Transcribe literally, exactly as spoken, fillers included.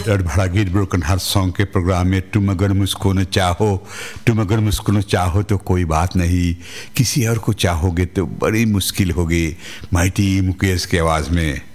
अड़भड़ा गीत broken heart song के programme में तुम अगर मुझको न चाहो तुम अगर मुझको न चाहो तो कोई बात नहीं, किसी और को चाहोगे तो बड़ी मुश्किल होगी। माइटी मुकेश की आवाज़ में